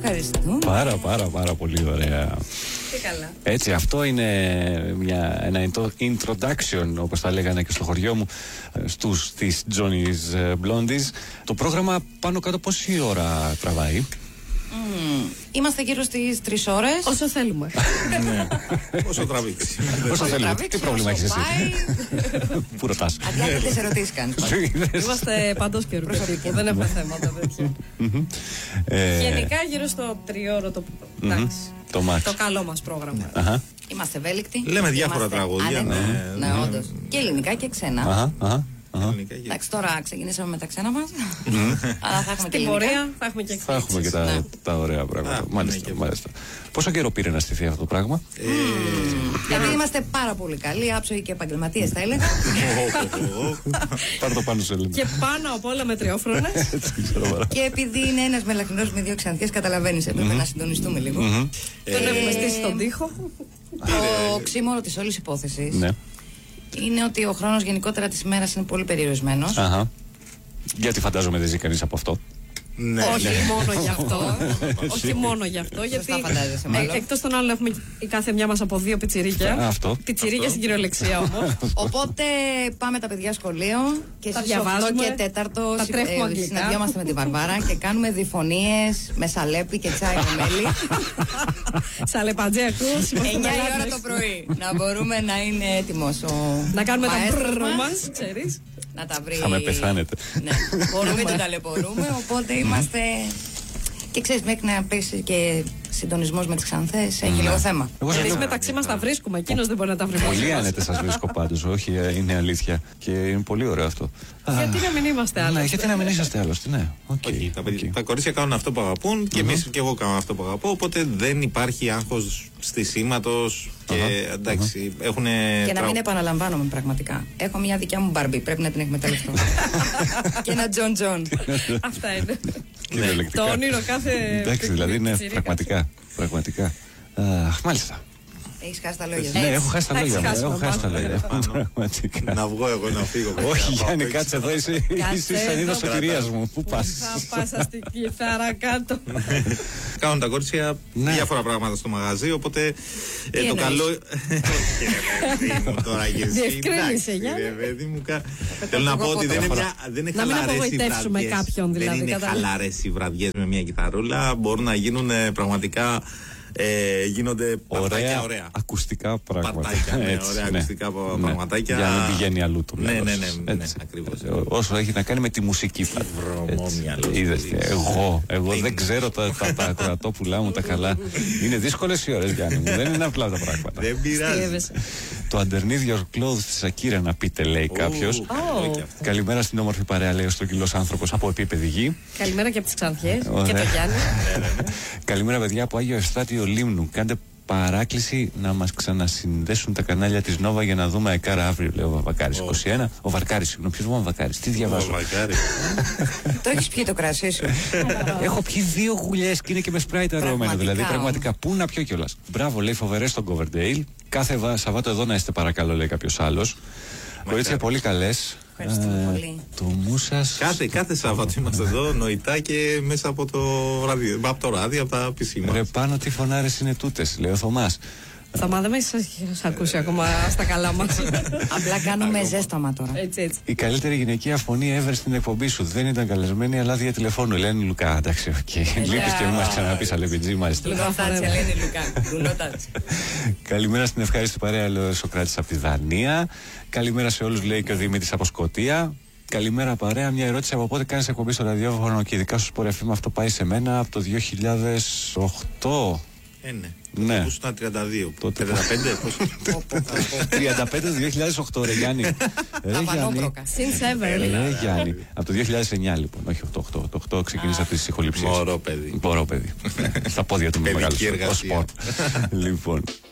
ευχαριστούμε. Πάρα πολύ ωραία. Τι καλά. Έτσι, αυτό είναι ένα introduction, όπως τα λέγανε και στο χωριό μου, στις Johnny's Blondies. Το πρόγραμμα πάνω κάτω πόση ώρα τραβάει? Είμαστε γύρω στις 3 ώρες. Όσο θέλουμε. Ναι. Όσο τραβήξει. Όσο θέλουμε. Τι πρόβλημα έχεις εσύ? Πού ρωτάς? Αδιάκριτες ερωτήσεις κάνεις. Είμαστε παντός και ρωτητικοί. Δεν έχουμε θέματα τέτοια. Γενικά γύρω στο 3ωρο το το καλό μας πρόγραμμα. Είμαστε ευέλικτοι. Λέμε διάφορα τραγούδια. Ναι, όντως. Και ελληνικά και ξένα. Εντάξει, τώρα ξεκινήσαμε με τα ξένα μας. Αλλά θα έχουμε και στην πορεία θα έχουμε και θα έχουμε και τα ωραία πράγματα. Μάλιστα. Πόσο καιρό πήρε να στηθεί αυτό το πράγμα? Γιατί είμαστε πάρα πολύ καλοί, άψογοι και επαγγελματίες, θα έλεγα. Πάρ' το πάνω σε Έλληνα. Και πάνω απ' όλα μετριόφρονες. Και επειδή είναι ένας μελαχρινός με 2 ξανθιές, καταλαβαίνεις, έπρεπε να συντονιστούμε λίγο. Τον έχουμε στήσει στον τοίχο. Το οξύμορο της όλης υπόθεσης είναι ότι ο χρόνος γενικότερα της ημέρας είναι πολύ περιορισμένος. Γιατί φαντάζομαι δεν ζει κανείς από αυτό. Ναι, όχι μόνο γι' αυτό. Όχι μόνο γι' αυτό. Γιατί εκτός των άλλων έχουμε η κάθε μια μας από 2 πιτσιρίκια. Πιτσιρίκια στην κυριολεξία όμως. Οπότε πάμε τα παιδιά σχολείο και στις 8 και 4 συναντιόμαστε με τη Βαρβάρα και κάνουμε διφωνίες με σαλέπι και τσάι με μέλι. Σαλεπατζέ ακούς. 9 η ώρα το πρωί. Να μπορούμε να είναι έτοιμος να κάνουμε τα μπρρρ μας, ξέρεις. Να τα βρει. Θα με πεθάνετε. Ναι, μπορούμε να το ταλαιπωρούμε, οπότε είμαστε. Και ξέρεις, μέχρι να πέσει και συντονισμός με τις ξανθές, έχει λίγο θέμα. Εμείς μεταξύ μας τα βρίσκουμε, εκείνος δεν μπορεί να τα βρει. Πολύ άνετε σας βρίσκω πάντως, όχι, είναι αλήθεια. Και είναι πολύ ωραίο αυτό. Γιατί να μην είμαστε άλλοι? Γιατί να μην είσαστε άλλοι, ναι. Τα κορίτσια κάνουν αυτό που αγαπούν και εμείς και εγώ κάνω αυτό που αγαπώ. Οπότε δεν υπάρχει άγχος στισίματος. Και εντάξει, έχουν. Και να μην επαναλαμβάνομαι πραγματικά. Έχω μια δικιά μου Μπάρμπι, πρέπει να την εκμεταλλευτώ. Και ένα Τζον Τζον. Αυτά είναι. Το όνειρο κάθε. Εντάξει, δηλαδή είναι πραγματικά. Μάλιστα. Έχεις χάσει τα λόγια. Ναι, έχω χάσει τα λόγια μου. Να βγω εγώ να φύγω. Όχι, Γιάννη, κάτσε εδώ. Είσαι η σανίδα σωτηρίας μου. Πού πας? Θα πάσα στην κιθάρα κάτω. Κάνουν τα κορίτσια διάφορα πράγματα στο μαγαζί, οπότε το καλό. Διευκρίνησε, Γιάννη. Θέλω να πω ότι δεν είναι να μην απογοητεύσουμε κάποιον δηλαδή. Δεν είναι χαλαρές οι βραδιές με μια κιθαρούλα. Μπορούν να γίνουν πραγματικά. Γίνονται ωραία ακουστικά πράγματα. Ωραία ακουστικά πραγματάκια. Για να μην πηγαίνει αλλού το μέλος. Ναι, ακριβώς. Όσο έχει να κάνει με τη μουσική. Εγώ δεν ξέρω τα ακροατόπουλά μου τα καλά. Είναι δύσκολες οι ώρες, Γιάννη μου. Δεν είναι απλά τα πράγματα. Δεν πειράζει. Το Underneath Your Clothes της Ακύρα να πείτε, λέει κάποιος. Καλημέρα στην όμορφη παρέα, λέει ο στρογγυλός άνθρωπος από επίπεδη γη. Καλημέρα και από τις Ξανθιές και το Γιάννη. Καλημέρα, παιδιά, από Άγιο Ευστράτιο Λίμνου. Κάντε παράκληση να μας ξανασυνδέσουν τα κανάλια της Νόβα για να δούμε αεκάρα αύριο, λέει ο Βαβακάρης. 21. Ο Βαρκάρης, συγγνώμη, ποιος μου ο Βαρκάρης? Τι διαβάζω? Το έχεις πιει το κρασί σου? Έχω πιει 2 γουλιές και είναι και με σπράιτ αρωμένο. Δηλαδή, πραγματικά, πού να πιω κιόλας. Μπράβο, λέει, φοβερές στον Coverdale. Κάθε Σαββάτο εδώ να είστε, παρακαλώ, λέει κάποιος άλλος. Κορίτσια πολύ καλές. Ευχαριστούμε πολύ. Το μου σας. Κάθε Σάββατο είμαστε εδώ νοητά και μέσα από το ράδιο, από τα επισήμανα. Ρε πάνω, τι φωνάρες είναι τούτες, λέει ο Θωμάς. Θωμά, δεν με έχεις ακούσει ακόμα στα καλά μας. Απλά κάνουμε ζέσταμα τώρα. Έτσι. Η καλύτερη γυναικεία φωνή ever στην εκπομπή σου. Δεν ήταν καλεσμένη, αλλά δια τηλεφώνου. Ελένη Λουκά. Εντάξει, οκ. Λείπεις και μην μας ξαναπείς, αλεπιτζή, μάλιστα. Λουνότατσι, Ελένη Λουκά. Καλημέρα στην ευχάριστη παρέα, λέει ο Σοκράτης από τη Δανία. Καλημέρα σε όλους, λέει και ο Δημήτρης από Σκωτία. Καλημέρα παρέα, μια ερώτηση: από πότε κάνεις εκπομπή στο ραδιόφωνο και ειδικά στο Sport FM? Αυτό πάει σε μένα από το 2008. Ναι. Πώς ήταν 32, 35, πώς? 35 το 2008, ρε Γιάννη. Since ever. Ρε Γιάννη. Από το 2009 λοιπόν, όχι το 8. Το 8 ξεκίνησα από τις ηχοληψίες. Μωρό παιδί. Στα πόδια του με μεγάλο. Παιδική εργασία. Λοιπόν.